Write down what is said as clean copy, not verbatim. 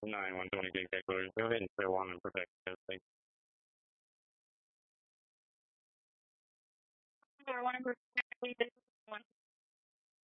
120 gig headquarters. Go ahead and fill on and protect those things. 1 protect